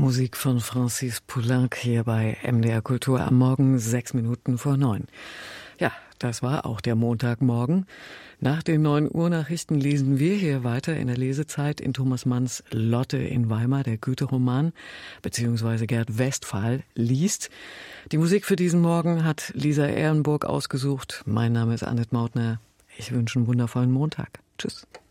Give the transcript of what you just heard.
Musik von Francis Poulenc hier bei MDR Kultur am Morgen 6:06. Ja, das war auch der Montagmorgen. Nach den 9 Uhr Nachrichten lesen wir hier weiter in der Lesezeit in Thomas Manns Lotte in Weimar, der Goethe-Roman, beziehungsweise Gerd Westphal liest. Die Musik für diesen Morgen hat Lisa Ehrenburg ausgesucht. Mein Name ist Annette Mautner. Ich wünsche einen wundervollen Montag. Tschüss.